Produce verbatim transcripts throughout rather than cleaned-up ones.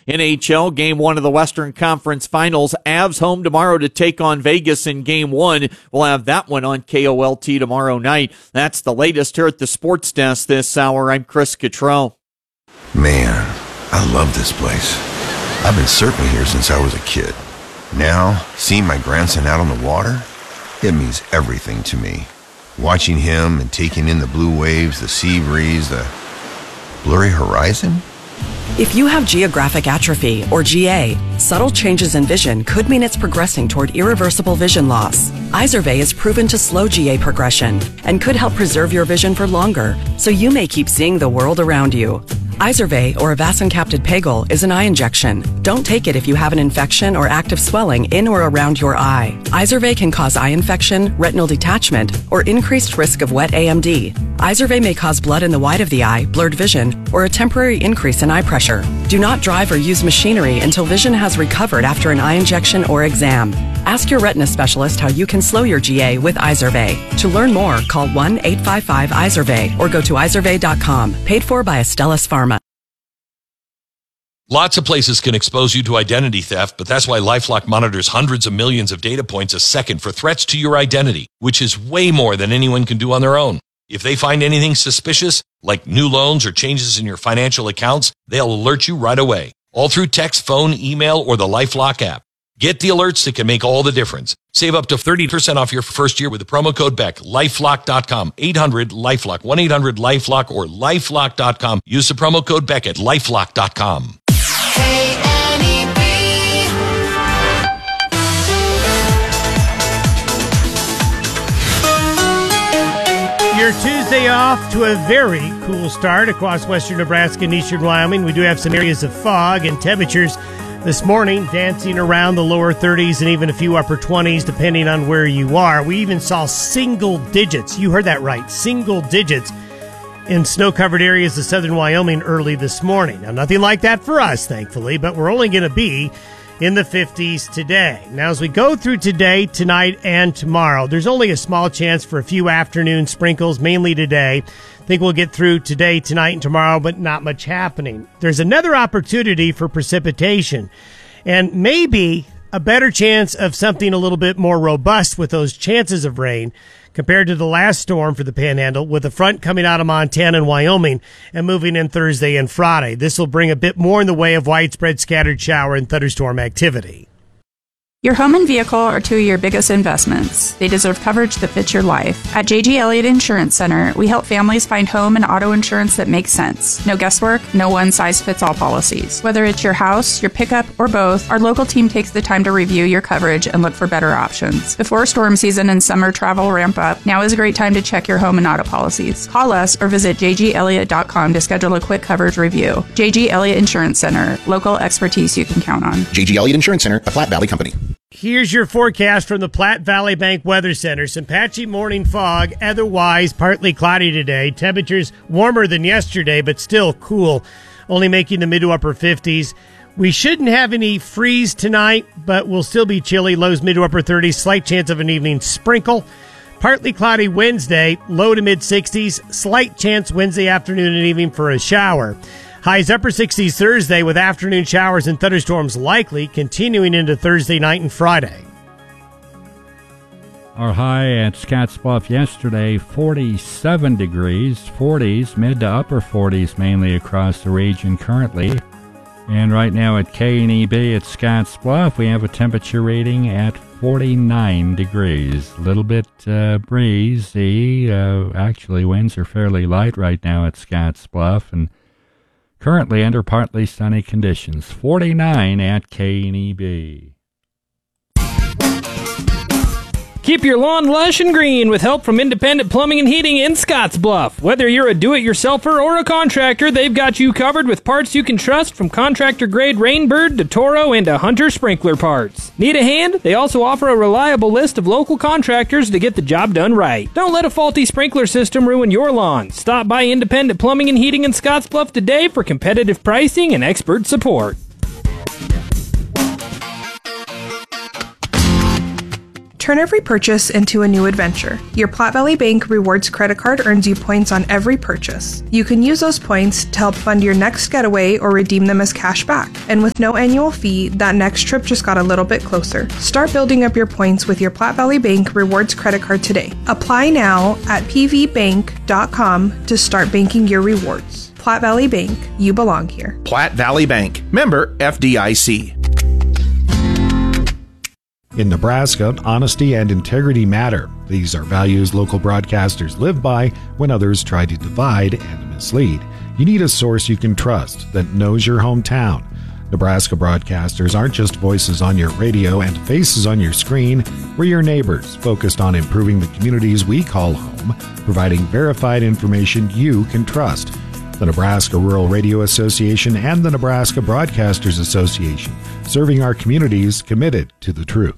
N H L, Game one of the Western Conference Finals. Avs home tomorrow to take on Vegas in Game one. We'll have that one on K O L T tomorrow night. That's the latest here at the Sports Desk this hour. I'm Chris Cottrell. Man, I love this place. I've been surfing here since I was a kid. Now, seeing my grandson out on the water, it means everything to me. Watching him and taking in the blue waves, the sea breeze, the blurry horizon. If you have geographic atrophy, or G A, subtle changes in vision could mean it's progressing toward irreversible vision loss. Izervay is proven to slow G A progression and could help preserve your vision for longer, so you may keep seeing the world around you. Izervay, or avacincaptad pegol, is an eye injection. Don't take it if you have an infection or active swelling in or around your eye. Izervay can cause eye infection, retinal detachment, or increased risk of wet A M D. Izervay may cause blood in the white of the eye, blurred vision, or a temporary increase in eye pressure. Do not drive or use machinery until vision has recovered after an eye injection or exam. Ask your retina specialist how you can slow your G A with Izervay. To learn more, call one eight five five Izervay or go to izervay dot com. Paid for by Astellas Pharma. Lots of places can expose you to identity theft, but that's why LifeLock monitors hundreds of millions of data points a second for threats to your identity, which is way more than anyone can do on their own. If they find anything suspicious, like new loans or changes in your financial accounts, they'll alert you right away, all through text, phone, email, or the LifeLock app. Get the alerts that can make all the difference. Save up to thirty percent off your first year with the promo code B E C. LifeLock dot com, eight hundred LifeLock, one eight hundred LifeLock, or LifeLock dot com. Use the promo code B E C at LifeLock dot com. Your Tuesday off to a very cool start across western Nebraska and eastern Wyoming. We do have some areas of fog and temperatures this morning dancing around the lower thirties and even a few upper twenties depending on where you are. We even saw single digits. You heard that right. Single digits in snow-covered areas of southern Wyoming early this morning. Now, nothing like that for us, thankfully, but we're only going to be in the fifties today. Now, as we go through today, tonight, and tomorrow, there's only a small chance for a few afternoon sprinkles, mainly today. I think we'll get through today, tonight, and tomorrow, but not much happening. There's another opportunity for precipitation, and maybe a better chance of something a little bit more robust with those chances of rain compared to the last storm for the Panhandle, with a front coming out of Montana and Wyoming and moving in Thursday and Friday. This will bring a bit more in the way of widespread scattered shower and thunderstorm activity. Your home and vehicle are two of your biggest investments. They deserve coverage that fits your life. At J G Elliott Insurance Center, we help families find home and auto insurance that makes sense. No guesswork, no one-size-fits-all policies. Whether it's your house, your pickup, or both, our local team takes the time to review your coverage and look for better options. Before storm season and summer travel ramp up, now is a great time to check your home and auto policies. Call us or visit j g elliott dot com to schedule a quick coverage review. J G Elliott Insurance Center, local expertise you can count on. J G Elliott Insurance Center, a Platte Valley company. Here's your forecast from the Platte Valley Bank Weather Center. Some patchy morning fog, otherwise partly cloudy today. Temperatures warmer than yesterday, but still cool, only making the mid to upper fifties. We shouldn't have any freeze tonight, but we'll still be chilly. Lows mid to upper thirties, slight chance of an evening sprinkle. Partly cloudy Wednesday, low to mid sixties, slight chance Wednesday afternoon and evening for a shower. Highs upper sixties Thursday with afternoon showers and thunderstorms likely continuing into Thursday night and Friday. Our high at Scottsbluff yesterday, forty-seven degrees, forties, mid to upper forties mainly across the region currently. And right now at K and E B at Scottsbluff, we have a temperature rating at forty-nine degrees. A little bit uh, breezy. Uh, actually, winds are fairly light right now at Scottsbluff, and currently under partly sunny conditions. forty-nine at K and E B. Keep your lawn lush and green with help from Independent Plumbing and Heating in Scottsbluff. Whether you're a do-it-yourselfer or a contractor, they've got you covered with parts you can trust, from contractor-grade Rainbird to Toro and to Hunter sprinkler parts. Need a hand? They also offer a reliable list of local contractors to get the job done right. Don't let a faulty sprinkler system ruin your lawn. Stop by Independent Plumbing and Heating in Scottsbluff today for competitive pricing and expert support. Turn every purchase into a new adventure. Your Platte Valley Bank Rewards credit card earns you points on every purchase. You can use those points to help fund your next getaway or redeem them as cash back. And with no annual fee, that next trip just got a little bit closer. Start building up your points with your Platte Valley Bank Rewards credit card today. Apply now at p v bank dot com to start banking your rewards. Platte Valley Bank, you belong here. Platte Valley Bank, member F D I C. In Nebraska, honesty and integrity matter. These are values local broadcasters live by when others try to divide and mislead. You need a source you can trust that knows your hometown. Nebraska broadcasters aren't just voices on your radio and faces on your screen. We're your neighbors, focused on improving the communities we call home, providing verified information you can trust. The Nebraska Rural Radio Association and the Nebraska Broadcasters Association, serving our communities, committed to the truth.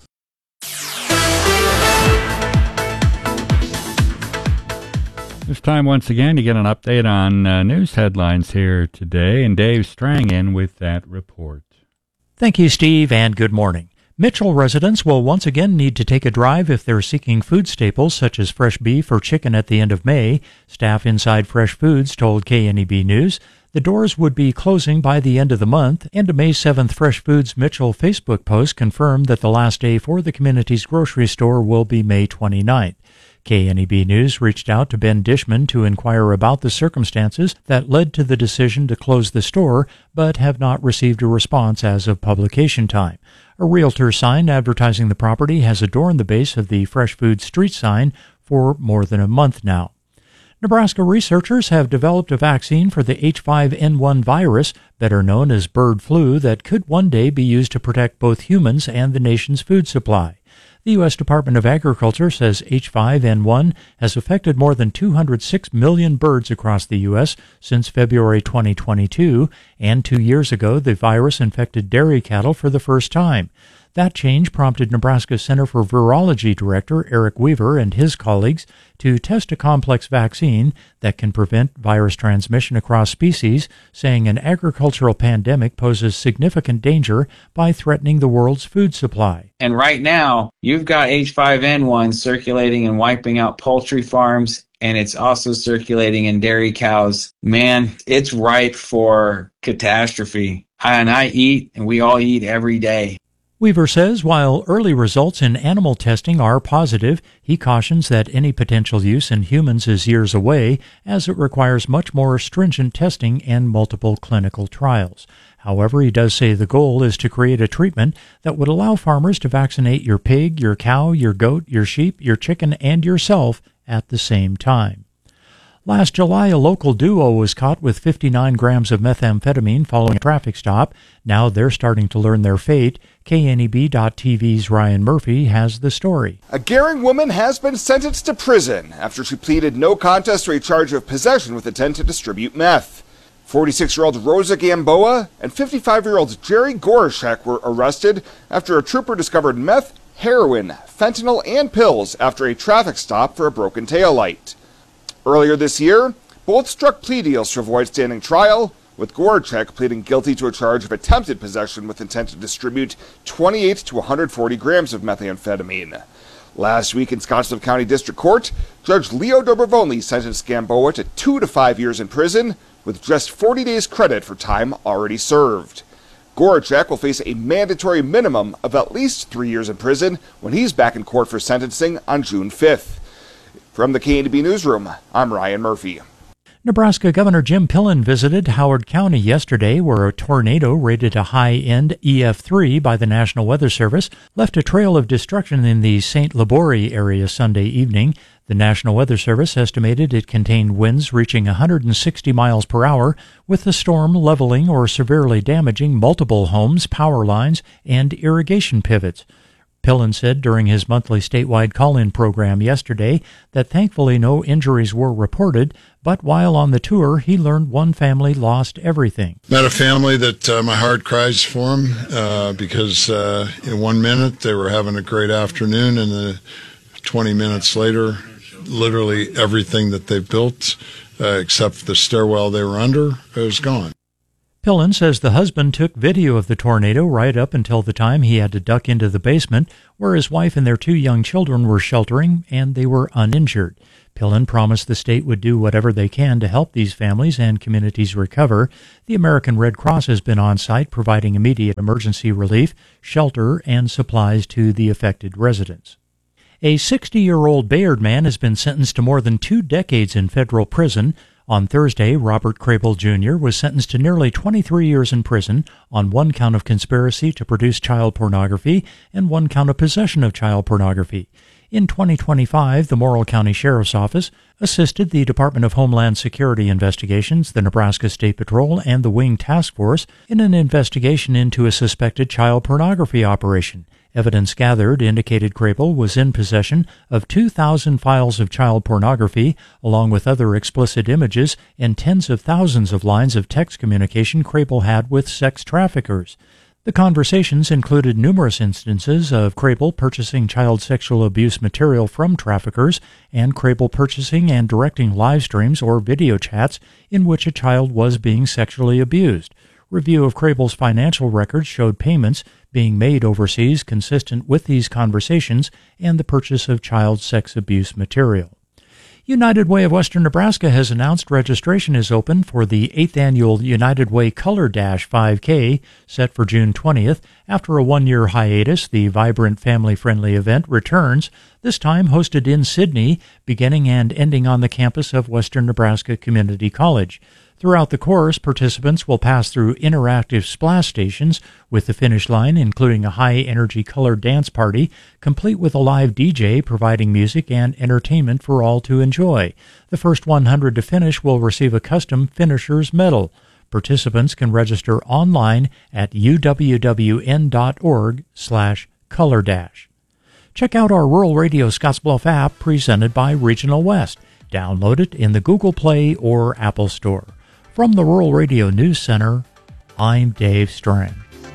It's time once again to get an update on uh, news headlines here today, and Dave Strang in with that report. Thank you, Steve, and good morning. Mitchell residents will once again need to take a drive if they're seeking food staples such as fresh beef or chicken at the end of May. Staff inside Fresh Foods told K N E B News the doors would be closing by the end of the month, and a May seventh Fresh Foods Mitchell Facebook post confirmed that the last day for the community's grocery store will be May twenty-ninth. K N E B News reached out to Ben Dishman to inquire about the circumstances that led to the decision to close the store, but have not received a response as of publication time. A realtor sign advertising the property has adorned the base of the Fresh Food Street sign for more than a month now. Nebraska researchers have developed a vaccine for the H five N one virus, better known as bird flu, that could one day be used to protect both humans and the nation's food supply. The U S Department of Agriculture says H five N one has affected more than two hundred six million birds across the U S since February twenty twenty-two, and two years ago the virus infected dairy cattle for the first time. That change prompted Nebraska Center for Virology Director Eric Weaver and his colleagues to test a complex vaccine that can prevent virus transmission across species, saying an agricultural pandemic poses significant danger by threatening the world's food supply. And right now, you've got H five N one circulating and wiping out poultry farms, and it's also circulating in dairy cows. Man, it's ripe for catastrophe. And I eat, and we all eat every day. Weaver says while early results in animal testing are positive, he cautions that any potential use in humans is years away, as it requires much more stringent testing and multiple clinical trials. However, he does say the goal is to create a treatment that would allow farmers to vaccinate your pig, your cow, your goat, your sheep, your chicken, and yourself at the same time. Last July, a local duo was caught with fifty-nine grams of methamphetamine following a traffic stop. Now they're starting to learn their fate. K N E B dot T V's Ryan Murphy has the story. A Gering woman has been sentenced to prison after she pleaded no contest to a charge of possession with intent to distribute meth. forty-six-year-old Rosa Gamboa and fifty-five-year-old Jerry Gorashek were arrested after a trooper discovered meth, heroin, fentanyl, and pills after a traffic stop for a broken taillight. Earlier this year, both struck plea deals to avoid standing trial, with Gorachek pleading guilty to a charge of attempted possession with intent to distribute twenty-eight to one hundred forty grams of methamphetamine. Last week in Scottsbluff County District Court, Judge Leo Dobrovony sentenced Gamboa to two to five years in prison, with just forty days credit for time already served. Gorachek will face a mandatory minimum of at least three years in prison when he's back in court for sentencing on June fifth. From the K N E B Newsroom, I'm Ryan Murphy. Nebraska Governor Jim Pillen visited Howard County yesterday, where a tornado rated a high-end E F three by the National Weather Service left a trail of destruction in the Saint Libory area Sunday evening. The National Weather Service estimated it contained winds reaching one hundred sixty miles per hour, with the storm leveling or severely damaging multiple homes, power lines, and irrigation pivots. Pillen said during his monthly statewide call-in program yesterday that thankfully no injuries were reported, but while on the tour, he learned one family lost everything. Met a family that uh, my heart cries for them uh, because uh, in one minute they were having a great afternoon, and the twenty minutes later, literally everything that they built, uh, except for the stairwell they were under, it was gone. Pillen says the husband took video of the tornado right up until the time he had to duck into the basement, where his wife and their two young children were sheltering, and they were uninjured. Pillen promised the state would do whatever they can to help these families and communities recover. The American Red Cross has been on site providing immediate emergency relief, shelter, and supplies to the affected residents. A sixty-year-old Bayard man has been sentenced to more than two decades in federal prison. On Thursday, Robert Crable Junior was sentenced to nearly twenty-three years in prison on one count of conspiracy to produce child pornography and one count of possession of child pornography. In twenty twenty-five, the Morrill County Sheriff's Office assisted the Department of Homeland Security Investigations, the Nebraska State Patrol, and the Wing Task Force in an investigation into a suspected child pornography operation. Evidence gathered indicated Crable was in possession of two thousand files of child pornography, along with other explicit images and tens of thousands of lines of text communication Crable had with sex traffickers. The conversations included numerous instances of Crable purchasing child sexual abuse material from traffickers and Crable purchasing and directing live streams or video chats in which a child was being sexually abused. Review of Crable's financial records showed payments being made overseas consistent with these conversations and the purchase of child sex abuse material. United Way of Western Nebraska has announced registration is open for the eighth Annual United Way Color Dash five K, set for June twentieth. After a one-year hiatus, the vibrant family-friendly event returns, this time hosted in Sidney, beginning and ending on the campus of Western Nebraska Community College. Throughout the course, participants will pass through interactive splash stations with the finish line including a high-energy color dance party, complete with a live D J providing music and entertainment for all to enjoy. The first one hundred to finish will receive a custom finisher's medal. Participants can register online at u w w n dot org slash color dash. Check out our Rural Radio Scottsbluff app presented by Regional West. Download it in the Google Play or Apple Store. From the Rural Radio News Center, I'm Dave Strang.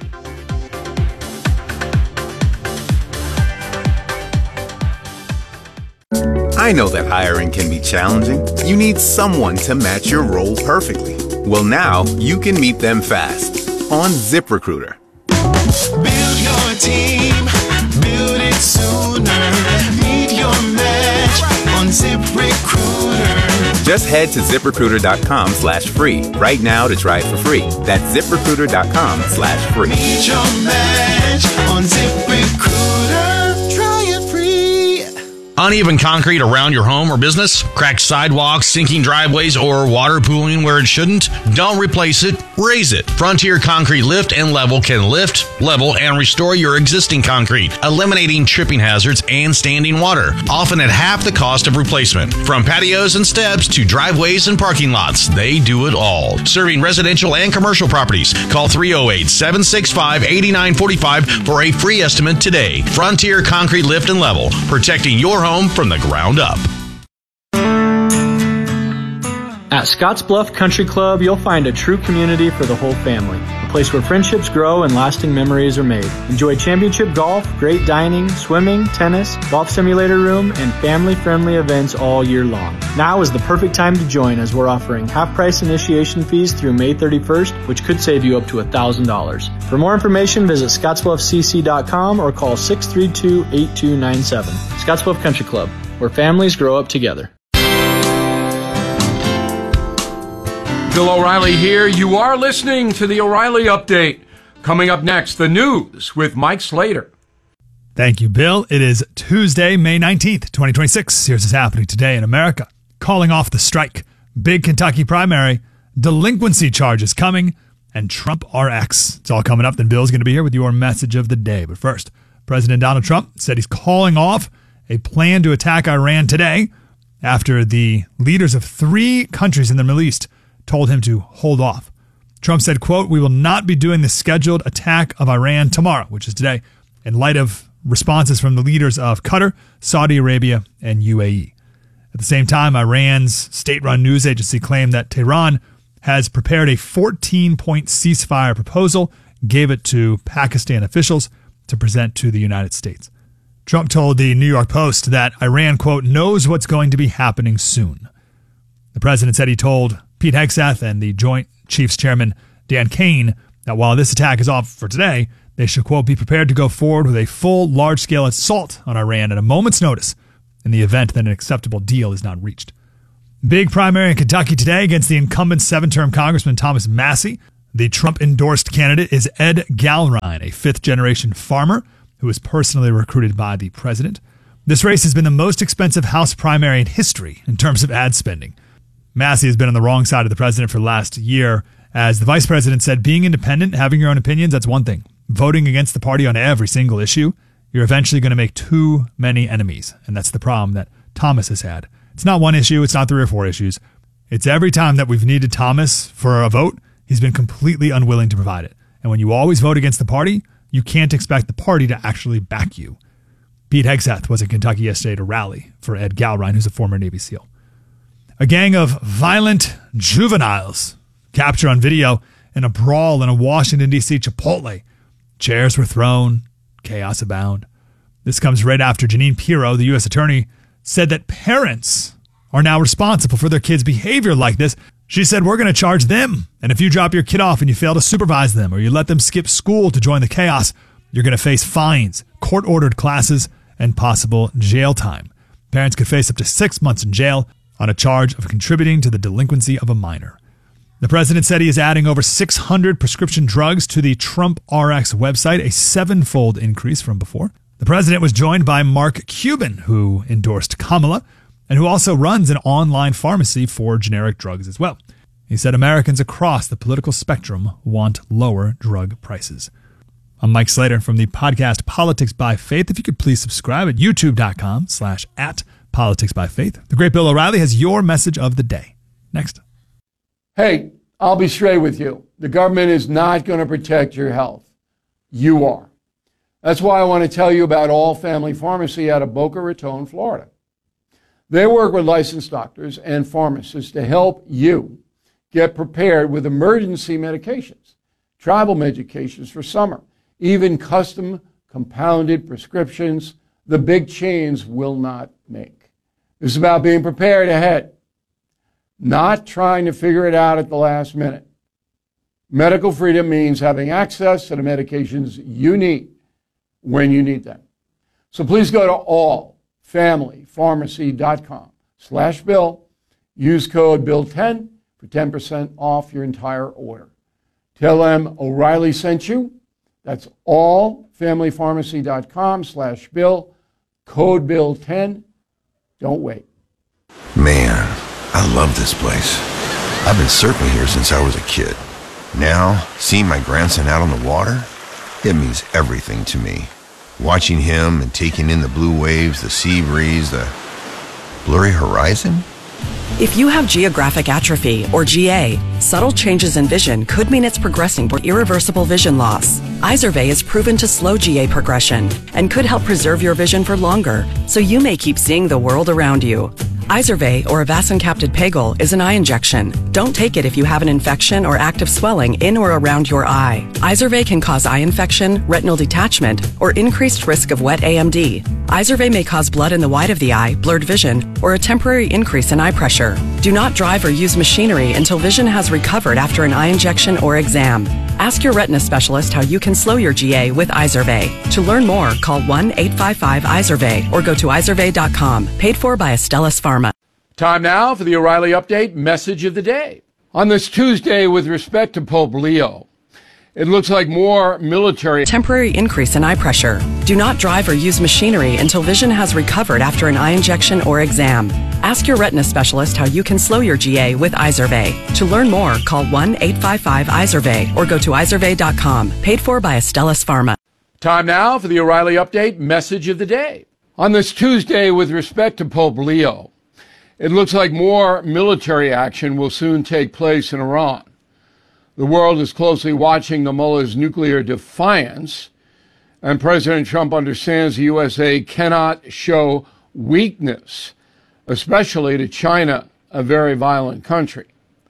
I know that hiring can be challenging. You need someone to match your role perfectly. Well, now you can meet them fast on ZipRecruiter. Build your team, build it sooner. Meet your match on ZipRecruiter. Just head to ZipRecruiter.com slash free right now to try it for free. That's ZipRecruiter.com slash free. Meet your match on ZipRecruiter. Try it free. Uneven concrete around your home or business? Cracked sidewalks, sinking driveways, or water pooling where it shouldn't? Don't replace it, raise it. Frontier Concrete Lift and Level can lift, level, and restore your existing concrete, eliminating tripping hazards and standing water, often at half the cost of replacement. From patios and steps to driveways and parking lots, they do it all. Serving residential and commercial properties. Call three oh eight, seven six five, eight nine four five for a free estimate today. Frontier Concrete Lift and Level, protecting your home from the ground up. At Scottsbluff Country Club, you'll find a true community for the whole family. A place where friendships grow and lasting memories are made. Enjoy championship golf, great dining, swimming, tennis, golf simulator room, and family-friendly events all year long. Now is the perfect time to join as we're offering half-price initiation fees through May thirty-first, which could save you up to one thousand dollars. For more information, visit scottsbluff c c dot com or call six three two, eight two nine seven. Scottsbluff Country Club, where families grow up together. Bill O'Reilly here. You are listening to the O'Reilly Update. Coming up next, the news with Mike Slater. Thank you, Bill. It is Tuesday, May nineteenth, twenty twenty-six. Here's what's happening today in America. Calling off the strike, big Kentucky primary, delinquency charges coming, and Trump R X. It's all coming up. Then Bill's going to be here with your message of the day. But first, President Donald Trump said he's calling off a plan to attack Iran today after the leaders of three countries in the Middle East told him to hold off. Trump said, quote, "We will not be doing the scheduled attack of Iran tomorrow," which is today, in light of responses from the leaders of Qatar, Saudi Arabia, and U A E. At the same time, Iran's state-run news agency claimed that Tehran has prepared a fourteen-point ceasefire proposal, gave it to Pakistan officials to present to the United States. Trump told the New York Post that Iran, quote, "knows what's going to be happening soon." The president said he told Pete Hegseth and the Joint Chiefs Chairman Dan Kane that while this attack is off for today, they should, quote, be prepared to go forward with a full, large-scale assault on Iran at a moment's notice in the event that an acceptable deal is not reached. Big primary in Kentucky today against the incumbent seven-term Congressman Thomas Massie. The Trump-endorsed candidate is Ed Galrine, a fifth-generation farmer who was personally recruited by the president. This race has been the most expensive House primary in history in terms of ad spending. Massie has been on the wrong side of the president for the last year. As the vice president said, being independent, having your own opinions, that's one thing. Voting against the party on every single issue, you're eventually going to make too many enemies. And that's the problem that Thomas has had. It's not one issue. It's not three or four issues. It's every time that we've needed Thomas for a vote, he's been completely unwilling to provide it. And when you always vote against the party, you can't expect the party to actually back you. Pete Hegseth was in Kentucky yesterday to rally for Ed Galrine, who's a former Navy SEAL. A gang of violent juveniles captured on video in a brawl in a Washington, D C Chipotle. Chairs were thrown, chaos abound. This comes right after Jeanine Pirro, the U S attorney, said that parents are now responsible for their kids' behavior like this. She said, we're going to charge them. And if you drop your kid off and you fail to supervise them or you let them skip school to join the chaos, you're going to face fines, court-ordered classes, and possible jail time. Parents could face up to six months in jail on a charge of contributing to the delinquency of a minor. The president said he is adding over six hundred prescription drugs to the Trump R X website, a seven-fold increase from before. The president was joined by Mark Cuban, who endorsed Kamala, and who also runs an online pharmacy for generic drugs as well. He said Americans across the political spectrum want lower drug prices. I'm Mike Slater from the podcast Politics by Faith. If you could please subscribe at youtube.com slash at Politics by Faith. The great Bill O'Reilly has your message of the day. Next. Hey, I'll be straight with you. The government is not going to protect your health. You are. That's why I want to tell you about All Family Pharmacy out of Boca Raton, Florida. They work with licensed doctors and pharmacists to help you get prepared with emergency medications, travel medications for summer, even custom compounded prescriptions the big chains will not make. This is about being prepared ahead, not trying to figure it out at the last minute. Medical freedom means having access to the medications you need when you need them. So please go to allfamilypharmacy.com slash bill. Use code bill ten for ten percent off your entire order. Tell them O'Reilly sent you. That's allfamilypharmacy.com slash bill. Code bill ten. Don't wait. Man, I love this place. I've been surfing here since I was a kid. Now, seeing my grandson out on the water, it means everything to me. Watching him and taking in the blue waves, the sea breeze, the blurry horizon. If you have geographic atrophy, or G A, subtle changes in vision could mean it's progressing toward irreversible vision loss. Izervay is proven to slow G A progression and could help preserve your vision for longer, so you may keep seeing the world around you. Izervay, or avacincaptad pegol, is an eye injection. Don't take it if you have an infection or active swelling in or around your eye. Izervay can cause eye infection, retinal detachment, or increased risk of wet A M D. Izervay may cause blood in the white of the eye, blurred vision, or a temporary increase in eye pressure. Do not drive or use machinery until vision has recovered after an eye injection or exam. Ask your retina specialist how you can slow your G A with Izervay. To learn more, call one eight five five Izervay or go to izervay dot com. Paid for by Astellas Pharma. Time now for the O'Reilly Update message of the day. On this Tuesday, with respect to Pope Leo, it looks like more military... Temporary increase in eye pressure. Do not drive or use machinery until vision has recovered after an eye injection or exam. Ask your retina specialist how you can slow your G A with Izervay. To learn more, call one eight five five Izervay or go to izervay dot com. Paid for by Astellas Pharma. Time now for the O'Reilly Update message of the day. On this Tuesday, with respect to Pope Leo, it looks like more military action will soon take place in Iran. The world is closely watching the mullah's nuclear defiance, and President Trump understands the U S A cannot show weakness, especially to China, a very violent country.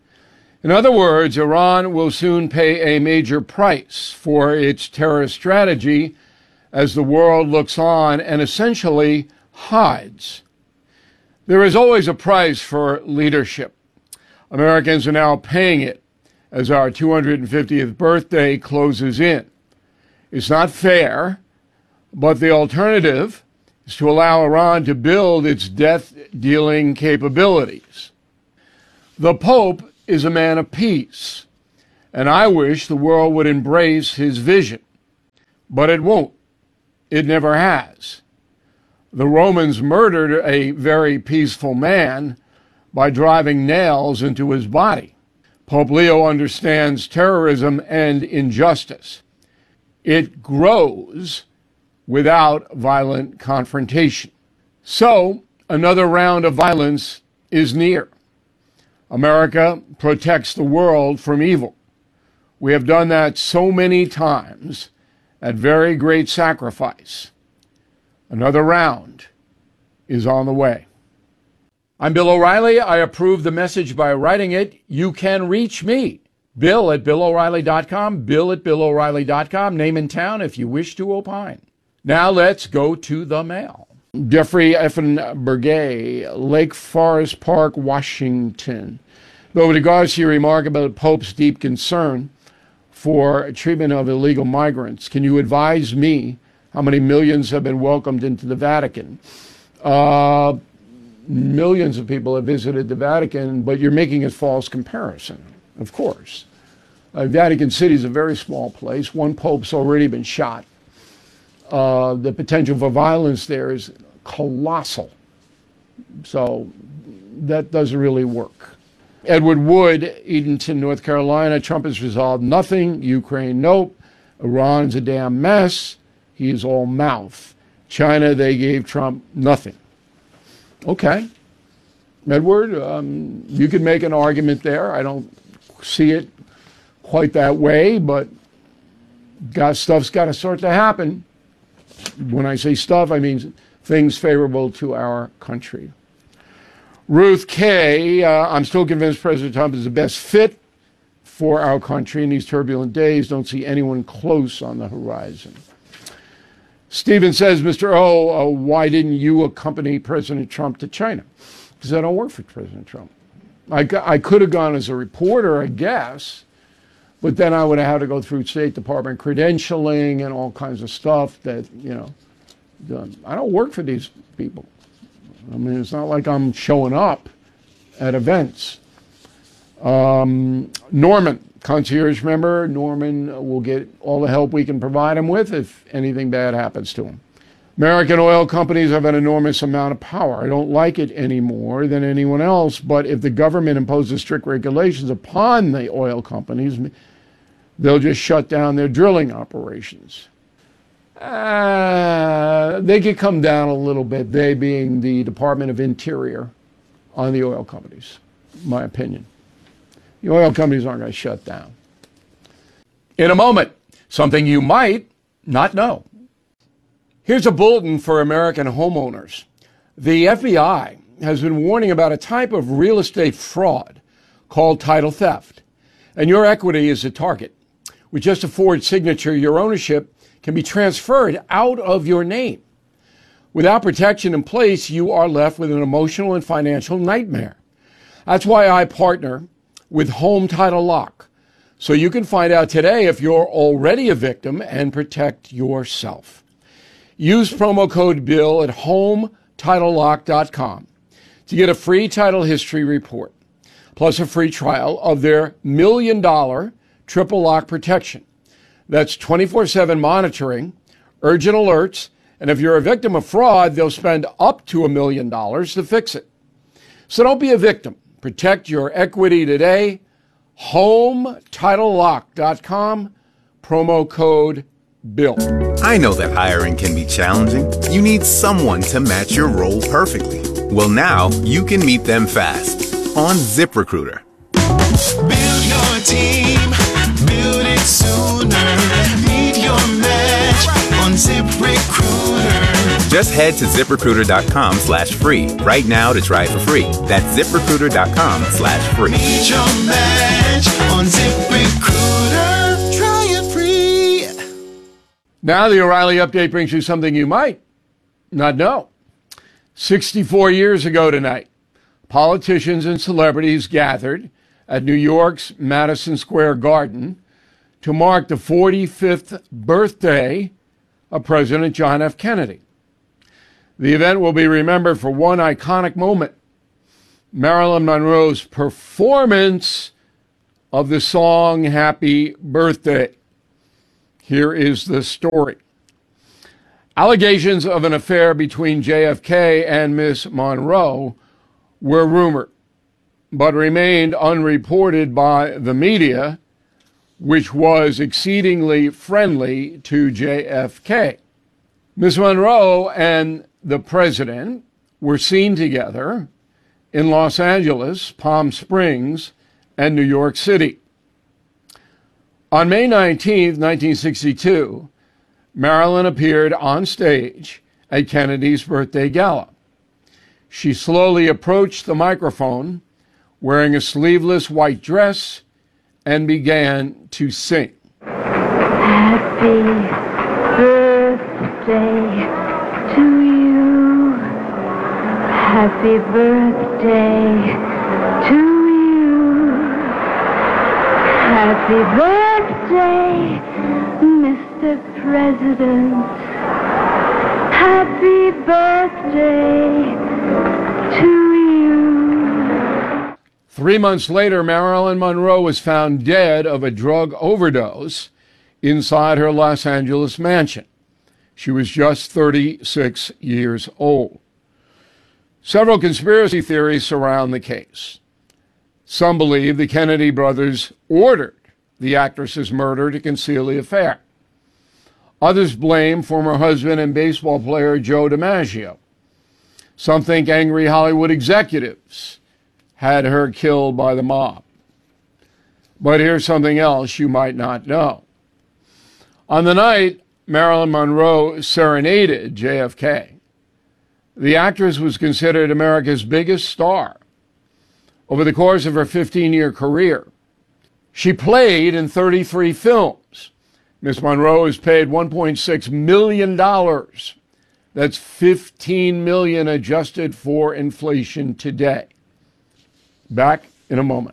In other words, Iran will soon pay a major price for its terrorist strategy as the world looks on and essentially hides. There is always a price for leadership. Americans are now paying it as our two hundred fiftieth birthday closes in. It's not fair, but the alternative is to allow Iran to build its death-dealing capabilities. The Pope is a man of peace, and I wish the world would embrace his vision. But it won't. It never has. The Romans murdered a very peaceful man by driving nails into his body. Pope Leo understands terrorism and injustice. It grows without violent confrontation. So, another round of violence is near. America protects the world from evil. We have done that so many times at very great sacrifice. Another round is on the way. I'm Bill O'Reilly. I approve the message by writing it. You can reach me, Bill at Bill O'Reilly dot com, Bill at Bill O'Reilly dot com, name and town if you wish to opine. Now let's go to the mail. Jeffrey Effenbergay, Lake Forest Park, Washington. Though with regards to your remark about the Pope's deep concern for treatment of illegal migrants, can you advise me how many millions have been welcomed into the Vatican? Uh, millions of people have visited the Vatican, but you're making a false comparison, of course. Uh, Vatican City is a very small place. One pope's already been shot. Uh, the potential for violence there is colossal. So that doesn't really work. Edward Wood, Edenton, North Carolina. Trump has resolved nothing. Ukraine, nope. Iran's a damn mess. He is all mouth. China, they gave Trump nothing. Okay. Edward, um, you could make an argument there. I don't see it quite that way, but got, stuff's got to start to happen. When I say stuff, I mean things favorable to our country. Ruth K., uh, I'm still convinced President Trump is the best fit for our country in these turbulent days. Don't see anyone close on the horizon. Stephen says, Mister O, uh, why didn't you accompany President Trump to China? Because I don't work for President Trump. I, I could have gone as a reporter, I guess, but then I would have had to go through State Department credentialing and all kinds of stuff that, you know, done. I don't work for these people. I mean, it's not like I'm showing up at events. Um, Norman, concierge member, Norman will get all the help we can provide him with if anything bad happens to him. American oil companies have an enormous amount of power. I don't like it any more than anyone else, but if the government imposes strict regulations upon the oil companies, they'll just shut down their drilling operations. Uh, they could come down a little bit, they being the Department of Interior, on the oil companies, my opinion. The oil companies aren't going to shut down. In a moment, something you might not know. Here's a bulletin for American homeowners. The F B I has been warning about a type of real estate fraud called title theft, and your equity is the target. With just a forged signature, your ownership can be transferred out of your name. Without protection in place, you are left with an emotional and financial nightmare. That's why I partner with Home Title Lock, so you can find out today if you're already a victim and protect yourself. Use promo code BILL at home title lock dot com to get a free title history report, plus a free trial of their million dollar triple lock protection. That's twenty-four seven monitoring, urgent alerts, and if you're a victim of fraud, they'll spend up to a million dollars to fix it. So don't be a victim. Protect your equity today. home title lock dot com, promo code BILL. I know that hiring can be challenging. You need someone to match your role perfectly. Well, now you can meet them fast on ZipRecruiter. Build your team, build it sooner. Meet your match on ZipRecruiter. Just head to ZipRecruiter.com slash free right now to try for free. That's ZipRecruiter.com slash free. Meet your match on ZipRecruiter. Try it free. Now the O'Reilly Update brings you something you might not know. sixty-four years ago tonight, politicians and celebrities gathered at New York's Madison Square Garden to mark the forty-fifth birthday of President John F. Kennedy. The event will be remembered for one iconic moment: Marilyn Monroe's performance of the song Happy Birthday. Here is the story. Allegations of an affair between J F K and Miss Monroe were rumored, but remained unreported by the media, which was exceedingly friendly to J F K. Miss Monroe and the president were seen together in Los Angeles, Palm Springs, and New York City. On May nineteenth, nineteen sixty-two, Marilyn appeared on stage at Kennedy's birthday gala. She slowly approached the microphone, wearing a sleeveless white dress, and began to sing. Happy birthday to you. Happy birthday to you. Happy birthday, Mister President. Happy birthday to you. Three months later, Marilyn Monroe was found dead of a drug overdose inside her Los Angeles mansion. She was just thirty-six years old. Several conspiracy theories surround the case. Some believe the Kennedy brothers ordered the actress's murder to conceal the affair. Others blame former husband and baseball player Joe DiMaggio. Some think angry Hollywood executives had her killed by the mob. But here's something else you might not know. On the night Marilyn Monroe serenaded J F K, the actress was considered America's biggest star. Over the course of her fifteen-year career, she played in thirty-three films. Miss Monroe is paid one point six million dollars. That's fifteen million dollars adjusted for inflation today. Back in a moment.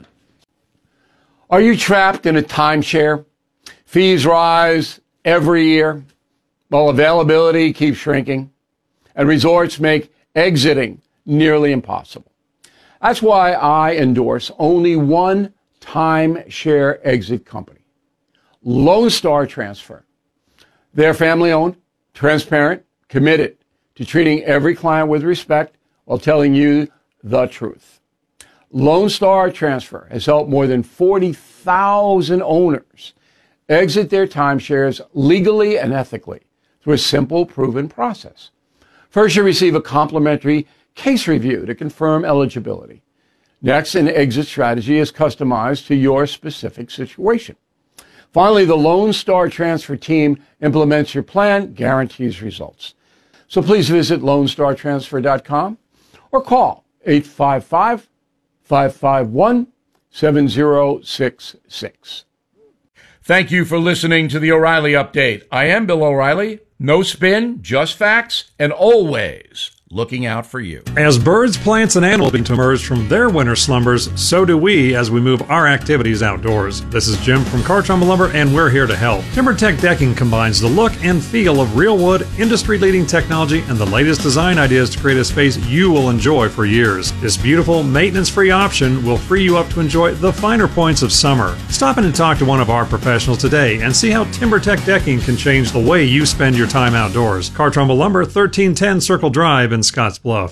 Are you trapped in a timeshare? Fees rise every year, while availability keeps shrinking, and resorts make exiting nearly impossible. That's why I endorse only one timeshare exit company, Lone Star Transfer. They're family-owned, transparent, committed to treating every client with respect while telling you the truth. Lone Star Transfer has helped more than forty thousand owners exit their timeshares legally and ethically through a simple, proven process. First, you receive a complimentary case review to confirm eligibility. Next, an exit strategy is customized to your specific situation. Finally, the Lone Star Transfer team implements your plan, guarantees results. So please visit lone star transfer dot com or call eight five five, five five one, seven zero six six. Thank you for listening to the O'Reilly Update. I am Bill O'Reilly. No spin, just facts, and always looking out for you. As birds, plants, and animals begin to emerge from their winter slumbers, so do we as we move our activities outdoors. This is Jim from Cartrumba Lumber, and we're here to help. TimberTech Decking combines the look and feel of real wood, industry-leading technology, and the latest design ideas to create a space you will enjoy for years. This beautiful, maintenance-free option will free you up to enjoy the finer points of summer. Stop in and talk to one of our professionals today and see how TimberTech Decking can change the way you spend your time outdoors. Cartrumba Lumber, thirteen ten Circle Drive in Scotts Bluff.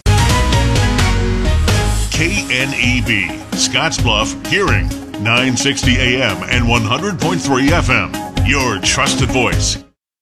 K N E B, Scottsbluff, Hearing, nine sixty A M and one hundred point three F M. Your trusted voice.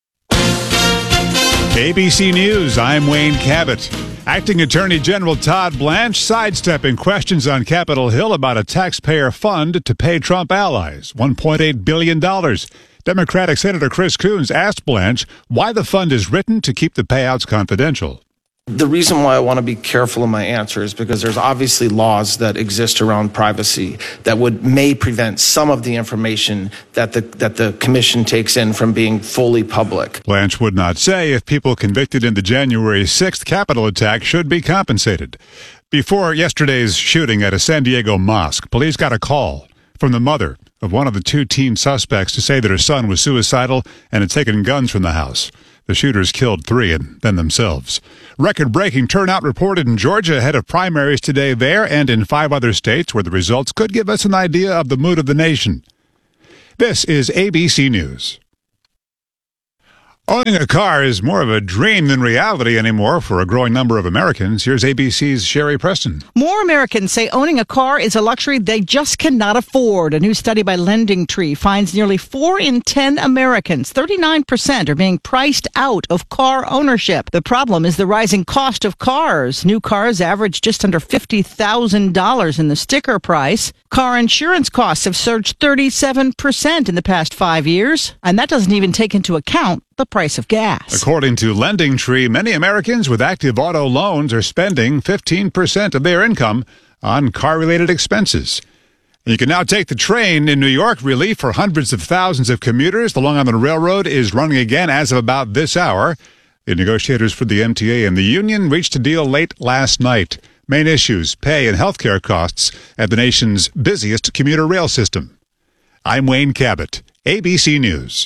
K B C News, I'm Wayne Cabot. Acting Attorney General Todd Blanche sidestepping questions on Capitol Hill about a taxpayer fund to pay Trump allies, one point eight billion dollars. Democratic Senator Chris Coons asked Blanche why the fund is written to keep the payouts confidential. The reason why I want to be careful in my answer is because there's obviously laws that exist around privacy that would may prevent some of the information that the that the commission takes in from being fully public. Blanche would not say if people convicted in the January sixth Capitol attack should be compensated. Before yesterday's shooting at a San Diego mosque, police got a call. from the mother of one of the two teen suspects to say that her son was suicidal and had taken guns from the house. The shooters killed three and then themselves. Record-breaking turnout reported in Georgia ahead of primaries today there and in five other states where the results could give us an idea of the mood of the nation. This is A B C News. Owning a car is more of a dream than reality anymore for a growing number of Americans. Here's A B C's Sherry Preston. More Americans say owning a car is a luxury they just cannot afford. A new study by LendingTree finds nearly four in ten Americans, thirty-nine percent, are being priced out of car ownership. The problem is the rising cost of cars. New cars average just under fifty thousand dollars in the sticker price. Car insurance costs have surged thirty-seven percent in the past five years, and that doesn't even take into account the price of gas. According to LendingTree, many Americans with active auto loans are spending fifteen percent of their income on car-related expenses. You can now take the train in New York. Relief for hundreds of thousands of commuters. The Long Island Railroad is running again as of about this hour. The negotiators for the M T A and the union reached a deal late last night. Main issues, pay and health care costs at the nation's busiest commuter rail system. I'm Wayne Cabot, A B C News.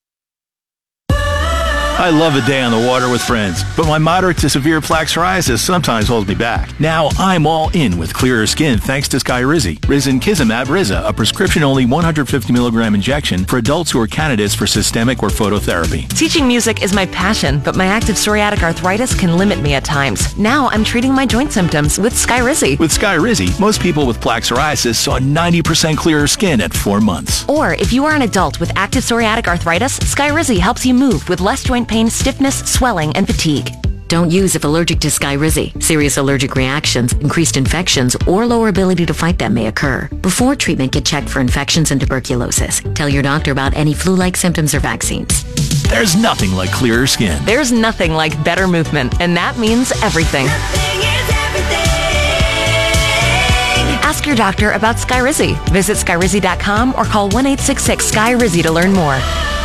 I love a day on the water with friends, but my moderate to severe plaque psoriasis sometimes holds me back. Now I'm all in with clearer skin thanks to Skyrizi. Risankizumab Riza, a prescription-only one hundred fifty milligram injection for adults who are candidates for systemic or phototherapy. Teaching music is my passion, but my active psoriatic arthritis can limit me at times. Now I'm treating my joint symptoms with Skyrizi. With Skyrizi, most people with plaque psoriasis saw ninety percent clearer skin at four months. Or if you are an adult with active psoriatic arthritis, Skyrizi helps you move with less joint pain, stiffness, swelling, and fatigue. Don't use if allergic to Skyrizi. Serious allergic reactions, increased infections, or lower ability to fight them may occur. Before treatment, get checked for infections and tuberculosis. Tell your doctor about any flu-like symptoms or vaccines. There's nothing like clearer skin. There's nothing like better movement, and that means everything. Ask your doctor about Skyrizi. Visit Skyrizi dot com or call one eight six six S K Y R I Z I to learn more.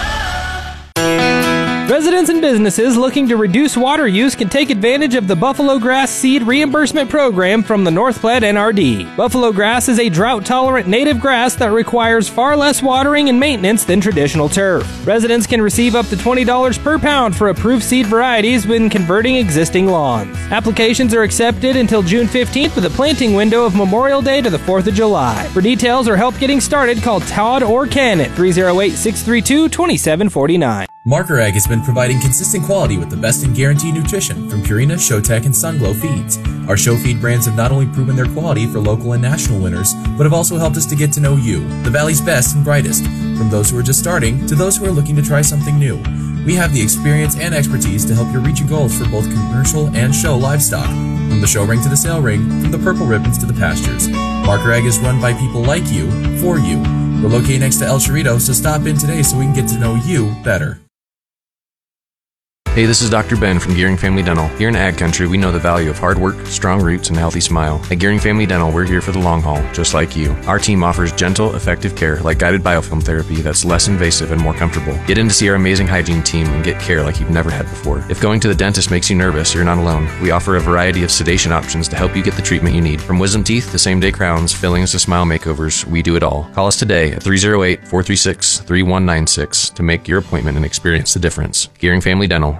Residents and businesses looking to reduce water use can take advantage of the buffalo grass seed reimbursement program from the North Platte N R D. Buffalo grass is a drought-tolerant native grass that requires far less watering and maintenance than traditional turf. Residents can receive up to twenty dollars per pound for approved seed varieties when converting existing lawns. Applications are accepted until June fifteenth with a planting window of Memorial Day to the fourth of July. For details or help getting started, call Todd or Ken at three oh eight, six three two, two seven four nine. Marker Egg has been providing consistent quality with the best in guaranteed nutrition from Purina, Showtech, and Sunglow feeds. Our Show Feed brands have not only proven their quality for local and national winners, but have also helped us to get to know you, the Valley's best and brightest, from those who are just starting to those who are looking to try something new. We have the experience and expertise to help you reach your goals for both commercial and show livestock, from the show ring to the sale ring, from the purple ribbons to the pastures. Marker Egg is run by people like you, for you. We're located next to El Chorrito, so stop in today so we can get to know you better. Hey, this is Doctor Ben from Gearing Family Dental. Here in Ag Country, we know the value of hard work, strong roots, and a healthy smile. At Gearing Family Dental, we're here for the long haul, just like you. Our team offers gentle, effective care like guided biofilm therapy that's less invasive and more comfortable. Get in to see our amazing hygiene team and get care like you've never had before. If going to the dentist makes you nervous, you're not alone. We offer a variety of sedation options to help you get the treatment you need. From wisdom teeth to same-day crowns, fillings to smile makeovers, we do it all. Call us today at three oh eight, four three six, three one nine six to make your appointment and experience the difference. Gearing Family Dental.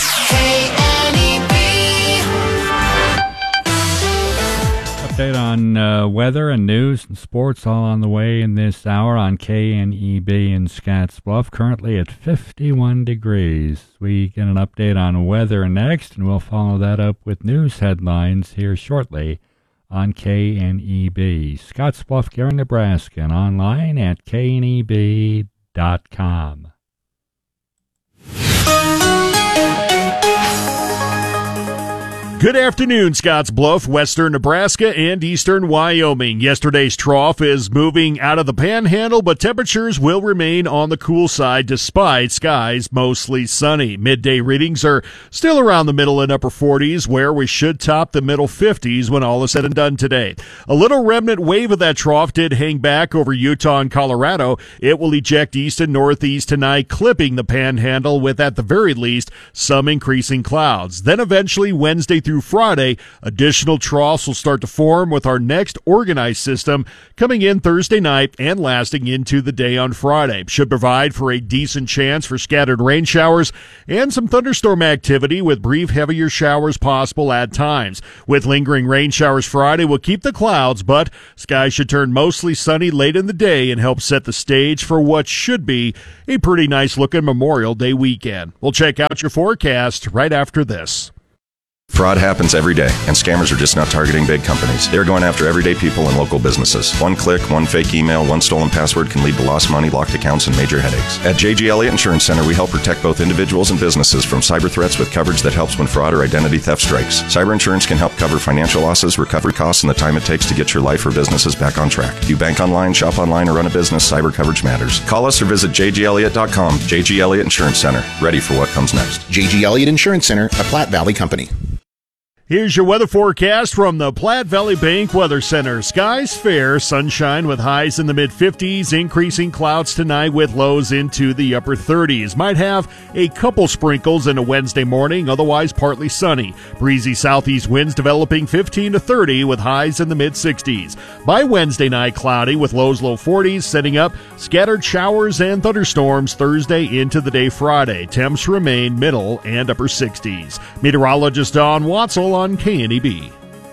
Update on uh, weather and news and sports all on the way in this hour on K N E B in Scottsbluff, currently at fifty-one degrees. We get an update on weather next, and we'll follow that up with news headlines here shortly on K N E B. Scottsbluff, Gary, Nebraska, and online at K N E B dot com. Good afternoon, Scottsbluff, western Nebraska, and eastern Wyoming. Yesterday's trough is moving out of the panhandle, but temperatures will remain on the cool side despite skies mostly sunny. Midday readings are still around the middle and upper forties, where we should top the middle fifties when all is said and done today. A little remnant wave of that trough did hang back over Utah and Colorado. It will eject east and northeast tonight, clipping the panhandle with, at the very least, some increasing clouds. Then eventually Wednesday through Friday. Additional troughs will start to form with our next organized system coming in Thursday night and lasting into the day on Friday. Should provide for a decent chance for scattered rain showers and some thunderstorm activity with brief heavier showers possible at times. With lingering rain showers Friday, we'll keep the clouds, but skies should turn mostly sunny late in the day and help set the stage for what should be a pretty nice looking Memorial Day weekend. We'll check out your forecast right after this. Fraud happens every day, and scammers are just not targeting big companies. They're going after everyday people and local businesses. One click, one fake email, one stolen password can lead to lost money, locked accounts, and major headaches. At J G Elliott Insurance Center, we help protect both individuals and businesses from cyber threats with coverage that helps when fraud or identity theft strikes. Cyber insurance can help cover financial losses, recovery costs, and the time it takes to get your life or businesses back on track. If you bank online, shop online, or run a business, cyber coverage matters. Call us or visit j g elliott dot com. J G Elliott Insurance Center, ready for what comes next. J G Elliott Insurance Center, a Platte Valley company. Here's your weather forecast from the Platte Valley Bank Weather Center. Skies fair, sunshine with highs in the mid-fifties, increasing clouds tonight with lows into the upper thirties. Might have a couple sprinkles in a Wednesday morning, otherwise partly sunny. Breezy southeast winds developing fifteen to thirty with highs in the mid-sixties. By Wednesday night, cloudy with lows low forties, setting up scattered showers and thunderstorms Thursday into the day Friday. Temps remain middle and upper sixties. Meteorologist Don Watzel on K N E B.